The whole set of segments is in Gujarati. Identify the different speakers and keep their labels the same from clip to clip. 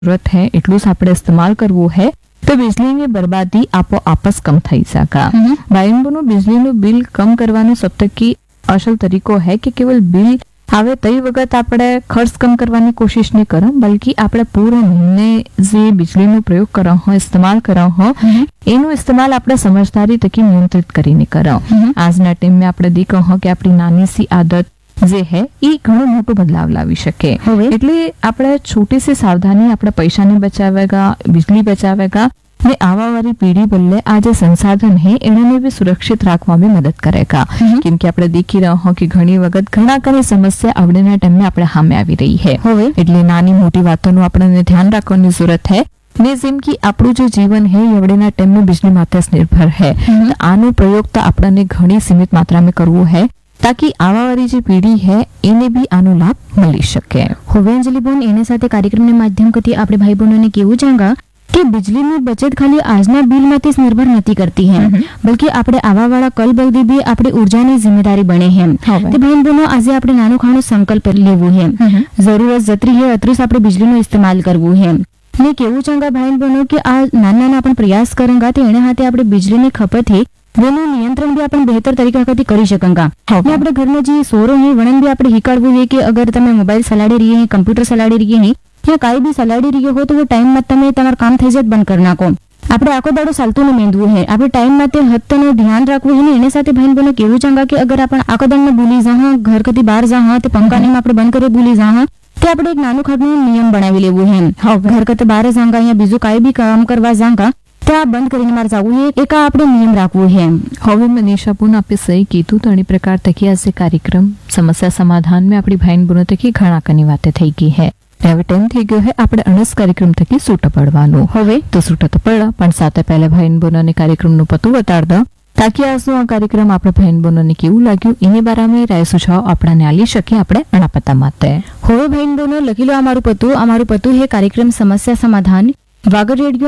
Speaker 1: जरूरत है एटलू ज आपणे इस्तेमाल करवो है तो बिजलीनी बर्बादी आपो-आप ज कम थई सके। भाई बहनों, बिजलीનું बिल कम करवानो सप्तकी असल तरीको है कि केवल बिल आवे तई वखत આપણે ખર્ચ કમ કરવાની કોશિશ નહીં કરો, બલ્કि આપણે પૂરા મહિને જે बिजलीનો પ્રયોગ કરો હોય, ઇસ્तेमाल કરો હોય, એનું ઇસ્तेमाल આપણે સમજદારી તકી નિયંત્રિત કરીને કરો। આજના ટાઈમે આપણે દેખો હો કે આપણી નાની સી આદત જે है એ ઘણો મોટો બદલાવ લાવી શકે। એટલે આપણે छोटी सी सावधानी આપણે પૈસાને બચાવેગા, बिजली बचावेगा ने आवा वाली पीढ़ी बदले आज संसाधन है एने भी सुरक्षित रखवा में मदद करेगा। क्योंकि આપણે देखी रहा हो कि घणी वखत घणा करी समस्या आवडेना टाइम में આપણે સામે આવી રહી है। એટલે નાની મોટી વાતોનું આપણે ધ્યાન રાખવાની જરૂરત है। ने જેમ કે આપણું જે જીવન है આવડેના टाइम में बिजली मात्र निर्भर है, तो આનો પ્રયોગ તો આપણને ઘણી સીમિત માત્રા में કરવો है ताकि आवा वाली जो पीढ़ी है એને भी આનો લાભ મળી શકે।
Speaker 2: હવે અંજલિબેન, એના સાથે કાર્યક્રમના માધ્યમથી આપણે ભાઈ બહેનોને કેવું જાંગા कि बिजली ની बचत खाली આજના બિલ માંથી निर्भर નથી કરતી है, बल्कि આપણે આવા વાળા કલ બલદી भी આપણી ऊर्जाની जिम्मेदारी बने है। તે ભાઈ બહેનો, આજે આપણે નાનો ખાનો સંકલ્પ લેવો है, જરૂરત જતરી है અતરી આપણે बिजलीનો इस्तेमाल કરવો है। ને કેવું ચાંગા ભાઈ બહેનો कि આ નાના આપણે પ્રયાસ કરેંગા તો એને હાથે આપણે बिजलीની खपत है वेनु नियंत्रण भी अपन बेहतर तरीका करी करी सकंगा। अपने घर में जी सोरो है वणन भी આપણે હિકાળવું है कि अगर તમે મોબાઈલ સલાડી રહી है, કમ્પ્યુટર સલાડી રહી है या काई भी सलाड़ी रही हो तो वो टाइम में તમે તમાર કામ થઈ જાય બંધ કરી નાખો। આપણે આખો દાડો ચાલતું ન મેંદવું है, આપણે टाइम में તે હત્તનું ધ્યાન રાખવું है ने એને સાથે ભાઈ બહેનો કેવું ચાંગા કે અગર આપણે આખો દાડો ભૂલી જા ઘર કદી બહાર જા તે પંખાને આપણે બંધ કરી ભૂલી જા તે આપણે એક નાનો ખાટનો નિયમ બનાવી લેવું है। घर કતે બહાર જાંગા या બીજું કાઈ भी काम करवा जांगा त्या बंद કરીને માર જાવું है, एक આપણે નિયમ રાખવું है।
Speaker 1: હવે મનીષા પૂન આપે સહી કીધું તો અણી प्रकार तकी आज कार्यक्रम समस्या समाधान में अपनी भाई बहनों तकी घणा कनी वाते થઈ ગઈ है। હવે ટાઈમ થઈ ગયો है આપણે અણસ કાર્યક્રમ થકી સૂટ પડવાનું। હવે તો સૂટ તો પડ્યા, પણ સાથે પહેલા ભાઈ બહેનોને કાર્યક્રમનું પતું બતાડ દો તાકી આજનો આ કાર્યક્રમ આપણે ભાઈ બહેનોને કેવું લાગ્યું એની બારામાં રાય સુझाव આપણને આલી શકે આપણે અણા પતા માટે।
Speaker 2: હવે ભાઈ બહેનો લખી લો અમારું પતું है कार्यक्रम समस्या समाधान, वागर रेडियो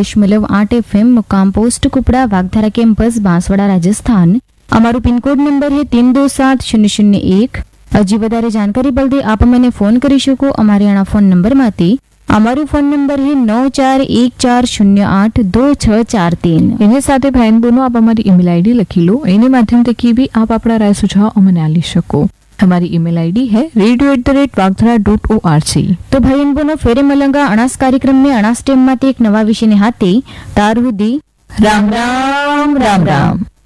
Speaker 2: 90.8 FM, मुकाम पोस्ट कुपड़ा, वागधारा campus, Banswara, Rajasthan. Amaru pin code number है 327001। हजी वधारे जानकारी बलदे आप મને ફોન કરી શકો અમારી આના ફોન નંબર માંથી। અમારો ફોન નંબર है 9414082643।
Speaker 1: એની સાથે ભાઈ બહેનો આપ અમારી ઈમેલ આઈડી લખી લો, એની માધ્યમ થકી भी आप अपना राय सुझाव अमने आली सको। हमारी ईमेल आईडी है radio@wagthara.org।
Speaker 2: तो भाई बहनों, फेरे मलंगा अनास कार्यक्रम में अनास टेम माते एक नवा विषय ने हाथे तार हुदी
Speaker 1: राम राम राम राम।